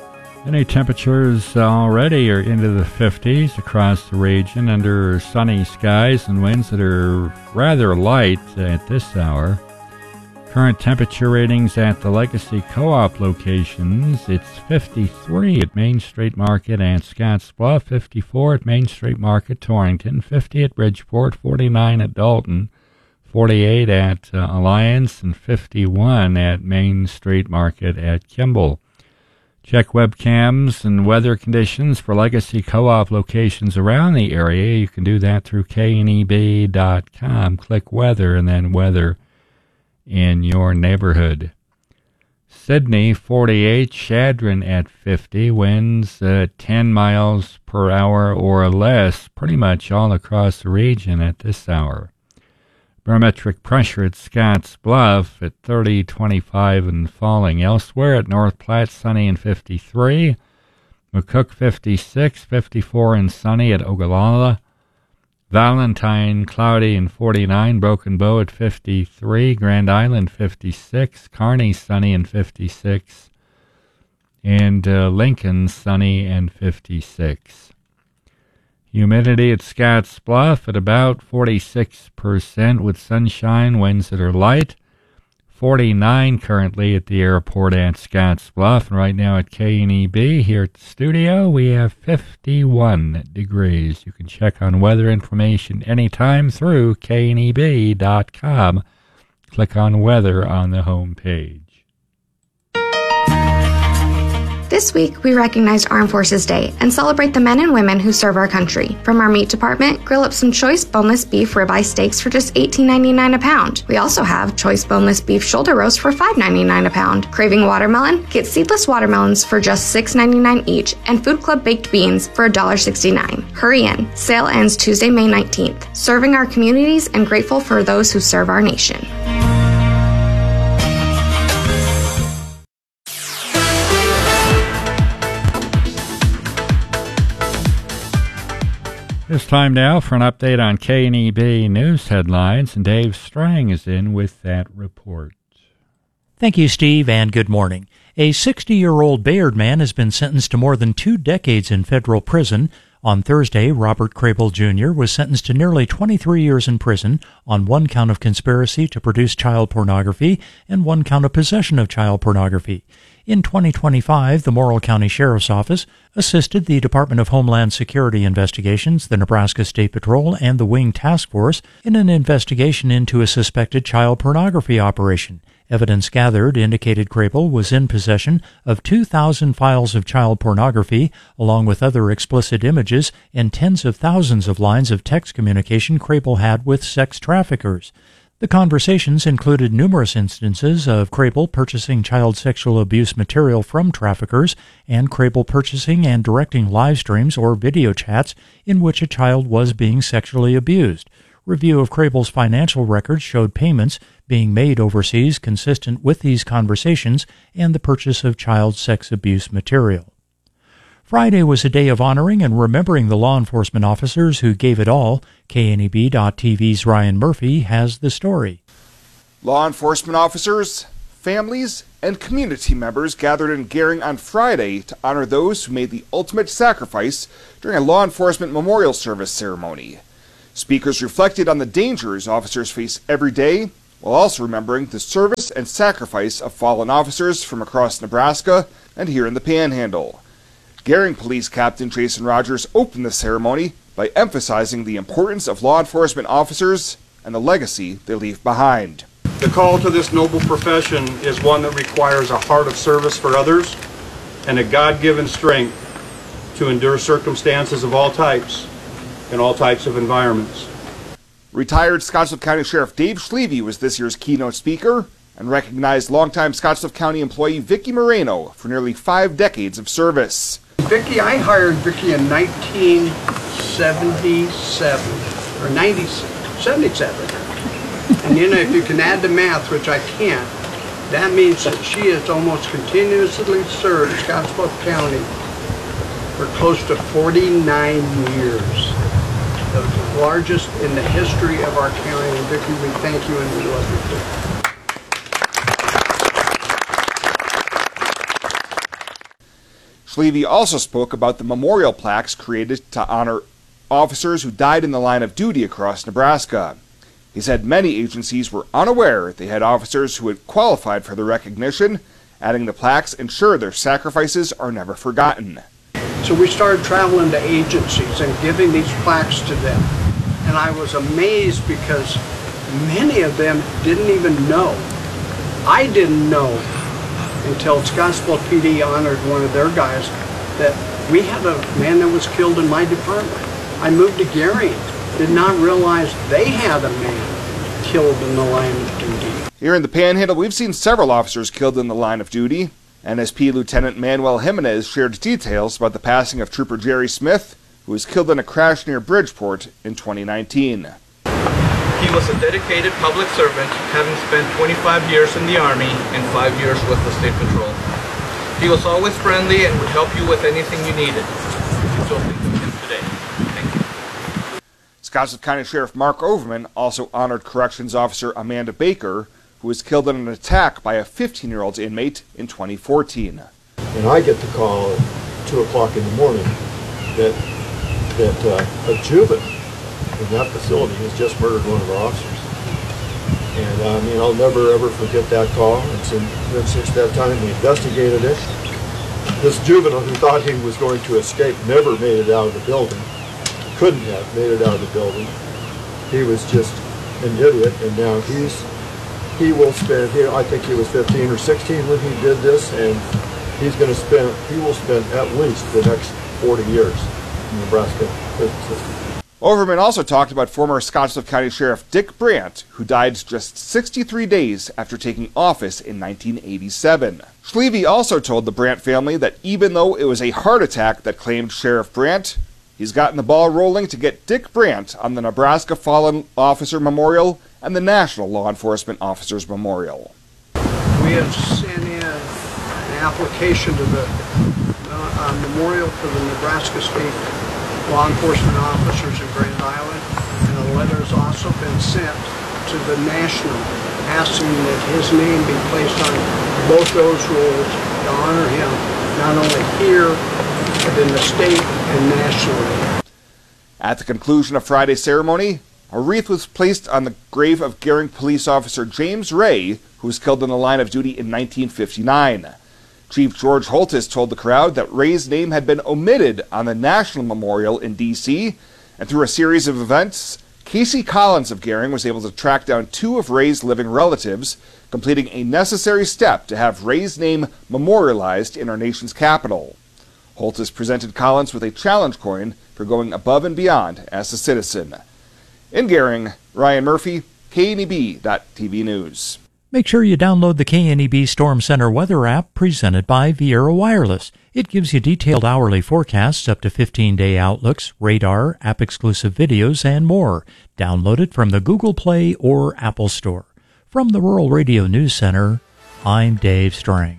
Any temperatures already are into the fifties across the region under sunny skies and winds that are rather light at this hour. Current temperature ratings at the Legacy Co-op locations, it's fifty-three at Main Street Market and Scottsbluff, fifty-four at Main Street Market, Torrington, fifty at Bridgeport, forty-nine at Dalton, forty-eight at uh, Alliance, and fifty-one at Main Street Market at Kimball. Check webcams and weather conditions for Legacy Co-op locations around the area. You can do that through K N E B dot com. Click weather and then weather in your neighborhood. Sydney, forty-eight, Chadron at fifty, winds uh, ten miles per hour or less, pretty much all across the region at this hour. Barometric pressure at Scotts Bluff at thirty, twenty-five and falling. Elsewhere at North Platte, sunny and fifty-three. McCook, fifty-six, fifty-four and sunny at Ogallala. Valentine, cloudy and forty-nine. Broken Bow at fifty-three. Grand Island, fifty-six. Kearney, sunny and fifty-six. And uh, Lincoln, sunny and fifty-six. Humidity at Scotts Bluff at about forty-six percent with sunshine, winds that are light. forty-nine currently at the airport at Scotts Bluff. And right now at K N E B here at the studio, we have fifty-one degrees. You can check on weather information anytime through K N E B dot com. Click on weather on the home page. This week, we recognize Armed Forces Day and celebrate the men and women who serve our country. From our meat department, grill up some choice boneless beef ribeye steaks for just eighteen ninety-nine a pound. We also have choice boneless beef shoulder roast for five ninety-nine a pound. Craving watermelon? Get seedless watermelons for just six ninety-nine each and Food Club baked beans for one sixty-nine. Hurry in. Sale ends Tuesday, May nineteenth. Serving our communities and grateful for those who serve our nation. It's time now for an update on K N E B news headlines, and Dave Strang is in with that report. Thank you, Steve, and good morning. A sixty-year-old Bayard man has been sentenced to more than two decades in federal prison. On Thursday, Robert Crable Junior was sentenced to nearly twenty-three years in prison on one count of conspiracy to produce child pornography and one count of possession of child pornography. In twenty twenty-five, the Morrill County Sheriff's Office assisted the Department of Homeland Security Investigations, the Nebraska State Patrol, and the Wing Task Force in an investigation into a suspected child pornography operation. Evidence gathered indicated Crable was in possession of two thousand files of child pornography, along with other explicit images and tens of thousands of lines of text communication Crable had with sex traffickers. The conversations included numerous instances of Crable purchasing child sexual abuse material from traffickers and Crable purchasing and directing live streams or video chats in which a child was being sexually abused. Review of Crable's financial records showed payments being made overseas consistent with these conversations and the purchase of child sex abuse material. Friday was a day of honoring and remembering the law enforcement officers who gave it all. K N E B dot T V's Ryan Murphy has the story. Law enforcement officers, families, and community members gathered in Gering on Friday to honor those who made the ultimate sacrifice during a law enforcement memorial service ceremony. Speakers reflected on the dangers officers face every day, while also remembering the service and sacrifice of fallen officers from across Nebraska and here in the Panhandle. Gering Police Captain Jason Rogers opened the ceremony by emphasizing the importance of law enforcement officers and the legacy they leave behind. The call to this noble profession is one that requires a heart of service for others and a God-given strength to endure circumstances of all types in all types of environments. Retired Scottsbluff County Sheriff Dave Schleve was this year's keynote speaker and recognized longtime Scottsbluff County employee Vicki Moreno for nearly five decades of service. Vicki, I hired Vicki in nineteen seventy-seven, or nineteen seventy-seven. And you know, if you can add the math, which I can't, that means that she has almost continuously served Scottsbluff County for close to forty-nine years. The largest in the history of our county. And Vicki, we thank you and we love you too. Schleve also spoke about the memorial plaques created to honor officers who died in the line of duty across Nebraska. He said many agencies were unaware they had officers who had qualified for the recognition, adding the plaques ensure their sacrifices are never forgotten. So we started traveling to agencies and giving these plaques to them. And I was amazed because many of them didn't even know. I didn't know until Scottsbluff P D honored one of their guys that we had a man that was killed in my department. I moved to Gering, did not realize they had a man killed in the line of duty. Here in the Panhandle, we've seen several officers killed in the line of duty. N S P Lieutenant Manuel Jimenez shared details about the passing of Trooper Jerry Smith, who was killed in a crash near Bridgeport in twenty nineteen. He was a dedicated public servant, having spent twenty-five years in the Army and five years with the State Patrol. He was always friendly and would help you with anything you needed. So think of him today. Thank you. Scottsbluff County Sheriff Mark Overman also honored Corrections Officer Amanda Baker, who was killed in an attack by a fifteen-year-old inmate in twenty fourteen. And I get the call at two o'clock in the morning that, that uh, a juvenile in that facility has just murdered one of our officers. And I mean, I'll never ever forget that call. And since, since that time we investigated it. This juvenile who thought he was going to escape never made it out of the building. Couldn't have made it out of the building. He was just an idiot, and now he's he will spend here. I think he was fifteen or sixteen when he did this, and he's going to spend he will spend at least the next forty years in Nebraska prison system. Overman also talked about former Scottsbluff County Sheriff Dick Brandt, who died just sixty-three days after taking office in nineteen eighty-seven. Schleve also told the Brandt family that even though it was a heart attack that claimed Sheriff Brandt, he's gotten the ball rolling to get Dick Brandt on the Nebraska Fallen Officer Memorial and the National Law Enforcement Officers Memorial. We have sent in an application to the uh, memorial for the Nebraska State Law Enforcement Officers in Grand Island, and a letter has also been sent to the National asking that his name be placed on both those rolls to honor him, not only here, but in the state and nationally. At the conclusion of Friday's ceremony, a wreath was placed on the grave of Gering police officer James Ray, who was killed in the line of duty in nineteen fifty-nine. Chief George Holtis told the crowd that Ray's name had been omitted on the National Memorial in D C, and through a series of events, Casey Collins of Gering was able to track down two of Ray's living relatives, completing a necessary step to have Ray's name memorialized in our nation's capital. Holtis presented Collins with a challenge coin for going above and beyond as a citizen. In Gering, Ryan Murphy, K N E B dot T V News. Make sure you download the K N E B Storm Center weather app presented by Viera Wireless. It gives you detailed hourly forecasts, up to fifteen-day outlooks, radar, app-exclusive videos, and more. Download it from the Google Play or Apple Store. From the Rural Radio News Center, I'm Dave Strang.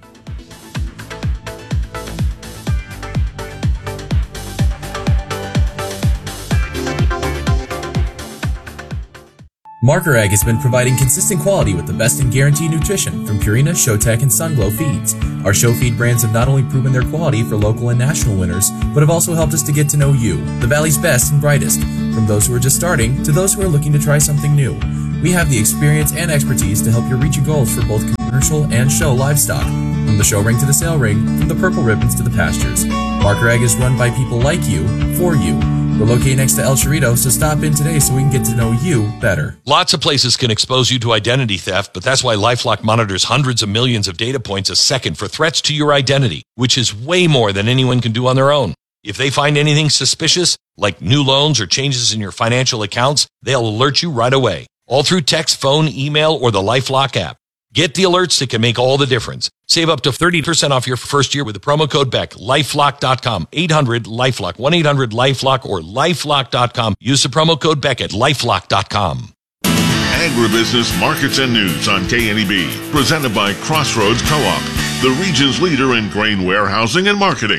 Marker Ag has been providing consistent quality with the best in guaranteed nutrition from Purina, Showtech, and Sunglow Feeds. Our show feed brands have not only proven their quality for local and national winners, but have also helped us to get to know you, the Valley's best and brightest, from those who are just starting to those who are looking to try something new. We have the experience and expertise to help you reach your goals for both commercial and show livestock. From the show ring to the sale ring, from the purple ribbons to the pastures. Marker Ag is run by people like you, for you. We're located next to El Chorrito, so stop in today so we can get to know you better. Lots of places can expose you to identity theft, but that's why LifeLock monitors hundreds of millions of data points a second for threats to your identity, which is way more than anyone can do on their own. If they find anything suspicious, like new loans or changes in your financial accounts, they'll alert you right away, all through text, phone, email, or the LifeLock app. Get the alerts that can make all the difference. Save up to thirty percent off your first year with the promo code Beck. LifeLock dot com. eight hundred LifeLock. one eight hundred LifeLock or LifeLock dot com. Use the promo code Beck at LifeLock dot com. Agribusiness Markets and News on K N E B. Presented by Crossroads Co-op, the region's leader in grain warehousing and marketing.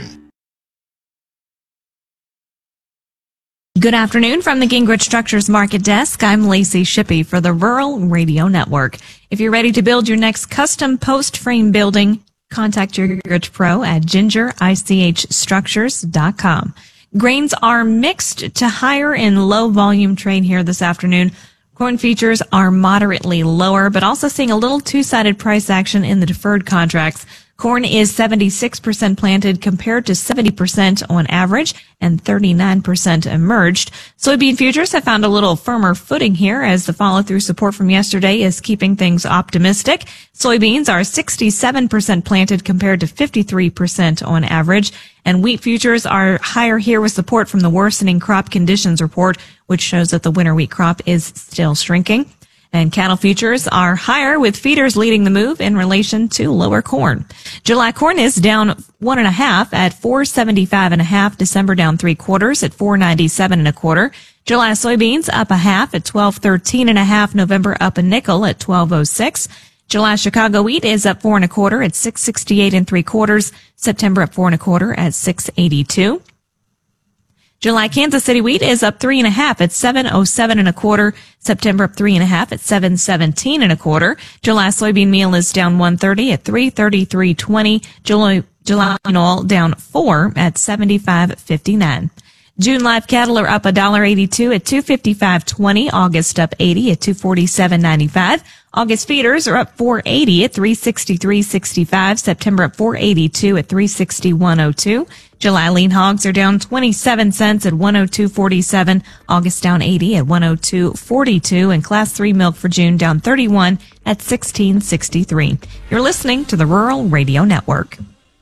Good afternoon from the Gingrich Structures Market Desk. I'm Lacey Shippey for the Rural Radio Network. If you're ready to build your next custom post frame building, contact your Gingrich Pro at ginger ich structures dot com. Grains are mixed to higher in low volume trade here this afternoon. Corn futures are moderately lower, but also seeing a little two-sided price action in the deferred contracts. Corn is seventy-six percent planted compared to seventy percent on average and thirty-nine percent emerged. Soybean futures have found a little firmer footing here as the follow-through support from yesterday is keeping things optimistic. Soybeans are sixty-seven percent planted compared to fifty-three percent on average. And wheat futures are higher here with support from the worsening crop conditions report, which shows that the winter wheat crop is still shrinking. And cattle futures are higher with feeders leading the move in relation to lower corn. July corn is down one and a half at four seventy-five and a half. December down three quarters at four ninety-seven and a quarter. July soybeans up a half at twelve thirteen and a half. November up a nickel at twelve oh six. July Chicago wheat is up four and a quarter at six sixty-eight and three quarters. September up four and a quarter at six eighty-two. July Kansas City wheat is up three and a half at seven oh seven and a quarter. September up three and a half at seven seventeen and a quarter. July soybean meal is down one thirty at three thirty-three twenty. July July oil down four at seventy-five fifty-nine. June live cattle are up one dollar eighty-two at two fifty-five twenty. August up eighty at two forty-seven ninety-five. August feeders are up four eighty at three sixty-three sixty-five. September up four eighty-two at three sixty-one oh two. July lean hogs are down twenty-seven cents at one oh two forty-seven. August down eighty at one oh two forty-two. And class three milk for June down thirty-one at sixteen sixty-three. You're listening to the Rural Radio Network.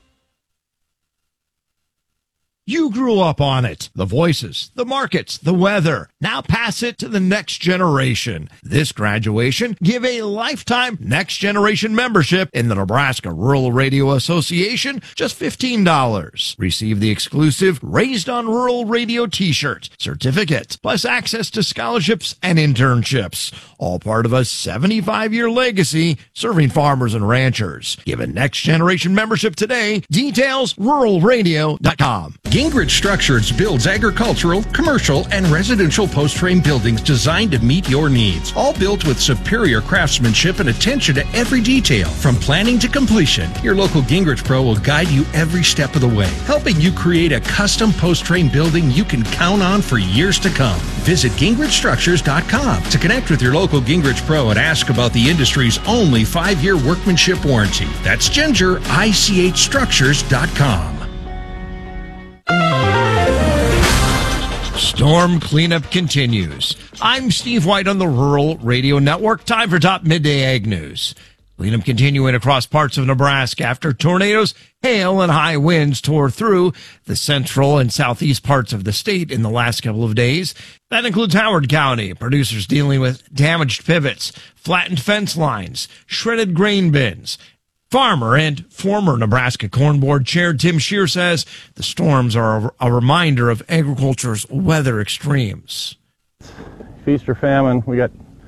You grew up on it. The voices, the markets, the weather. Now pass it to the next generation. This graduation, give a lifetime next generation membership in the Nebraska Rural Radio Association, just fifteen dollars. Receive the exclusive Raised on Rural Radio t-shirt, certificate, plus access to scholarships and internships. All part of a seventy-five year legacy serving farmers and ranchers. Give a next generation membership today. Details, rural radio dot com. Gingrich Structures builds agricultural, commercial, and residential post-frame buildings designed to meet your needs. All built with superior craftsmanship and attention to every detail. From planning to completion, your local Gingrich Pro will guide you every step of the way, helping you create a custom post-frame building you can count on for years to come. Visit gingrich structures dot com to connect with your local Gingrich Pro and ask about the industry's only five-year workmanship warranty. That's ginger ich structures dot com. Storm cleanup continues. I'm Steve White on the Rural Radio Network. Time for top midday ag news. Cleanup continuing across parts of Nebraska after tornadoes, hail, and high winds tore through the central and southeast parts of the state in the last couple of days. That includes Howard County. Producers dealing with damaged pivots, flattened fence lines, shredded grain bins. Farmer and former Nebraska Corn Board Chair Tim Scheer says the storms are a reminder of agriculture's weather extremes. Feast or famine. We got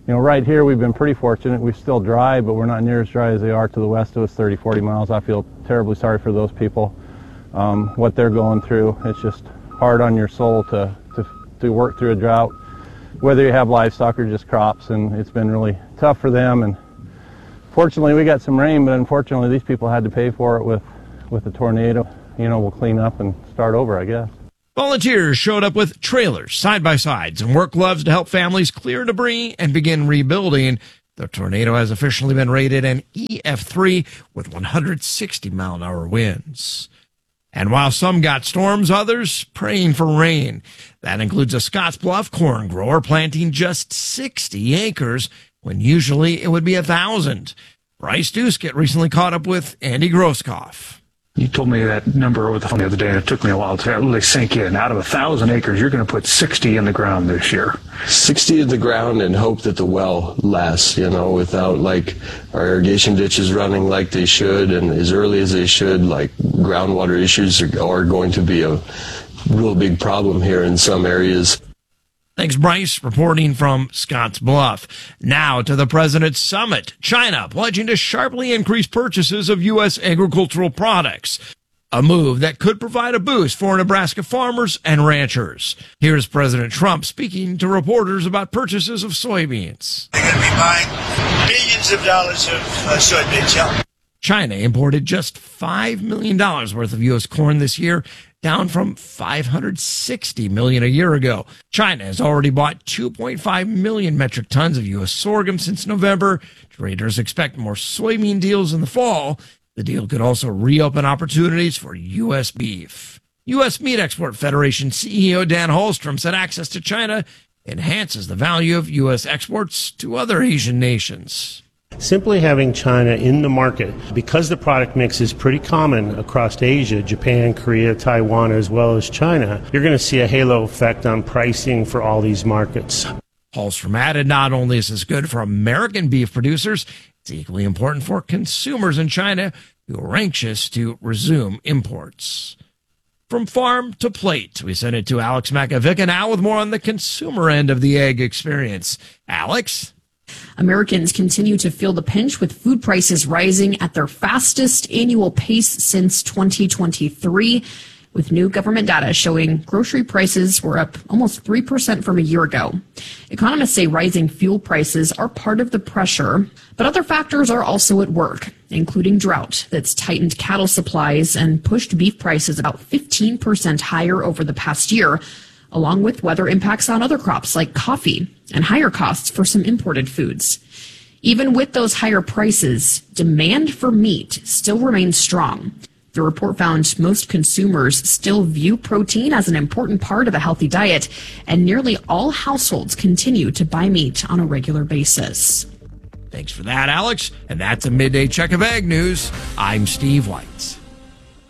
You know, right here we've been pretty fortunate. We're still dry, but we're not near as dry as they are to the west of us, thirty, forty miles. I feel terribly sorry for those people, um, what they're going through. It's just hard on your soul to, to, to work through a drought, whether you have livestock or just crops, and it's been really tough for them. And fortunately we got some rain, but unfortunately these people had to pay for it with, with the tornado. You know, we'll clean up and start over, I guess. Volunteers showed up with trailers, side-by-sides, and work gloves to help families clear debris and begin rebuilding. The tornado has officially been rated an E F three with one hundred sixty mile an hour winds. And while some got storms, others praying for rain. That includes a Scottsbluff corn grower planting just sixty acres when usually it would be a thousand. Bryce Duskett recently caught up with Andy Groskopf. You told me that number over the phone the other day, and it took me a while to really sink in. Out of a thousand acres, you're going to put sixty in the ground this year. sixty in the ground and hope that the well lasts, you know, without like our irrigation ditches running like they should and as early as they should. Like groundwater issues are, are going to be a real big problem here in some areas. Thanks, Bryce, reporting from Scottsbluff. Now to the President's Summit. China pledging to sharply increase purchases of U S agricultural products, a move that could provide a boost for Nebraska farmers and ranchers. Here's President Trump speaking to reporters about purchases of soybeans. They're going to be buying billions of dollars of uh, soybeans, yeah. China imported just five million dollars worth of U S corn this year, down from five hundred sixty million dollars a year ago. China has already bought two point five million metric tons of U S sorghum since November. Traders expect more soybean deals in the fall. The deal could also reopen opportunities for U S beef. U S Meat Export Federation C E O Dan Holstrom said access to China enhances the value of U S exports to other Asian nations. Simply having China in the market, because the product mix is pretty common across Asia, Japan, Korea, Taiwan, as well as China, you're going to see a halo effect on pricing for all these markets. Holstrom added, not only is this good for American beef producers, it's equally important for consumers in China who are anxious to resume imports. From farm to plate, we send it to Alex Makovica now with more on the consumer end of the egg experience. Alex? Americans continue to feel the pinch with food prices rising at their fastest annual pace since twenty twenty-three, with new government data showing grocery prices were up almost three percent from a year ago. Economists say rising fuel prices are part of the pressure, but other factors are also at work, including drought that's tightened cattle supplies and pushed beef prices about fifteen percent higher over the past year, along with weather impacts on other crops like coffee and higher costs for some imported foods. Even with those higher prices, demand for meat still remains strong. The report found most consumers still view protein as an important part of a healthy diet, and nearly all households continue to buy meat on a regular basis. Thanks for that, Alex. And that's a midday check of Ag News. I'm Steve White.